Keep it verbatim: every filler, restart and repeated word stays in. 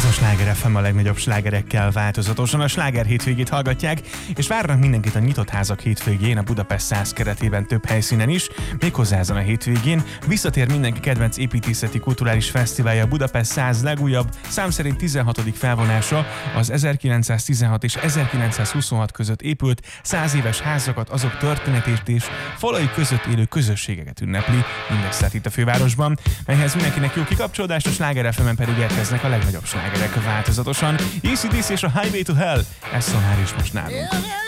a Sláger ef em a legnagyobb slágerekkel változatosan. A Sláger hétvégét hallgatják, és várnak mindenkit a Nyitott Házak hétvégén, a Budapest száz keretében több helyszínen is. Méghozzá ezen a hétvégén visszatér mindenki kedvenc építészeti kulturális fesztiválja, a Budapest száz legújabb, szám szerint tizenhatodik felvonása, az ezerkilencszáztizenhat és ezerkilencszázhuszonhat között épült száz éves házakat, azok történetét és falai között élő közösségeket ünnepli, mindexet itt a fővárosban, melyhez mindenkinek jó kikapcsolódást, a Sláger ef emen pedig érkeznek a legnagyobb slágerek változatosan. á cé dé cé és a Highway to Hell, ez szól már is most nálunk.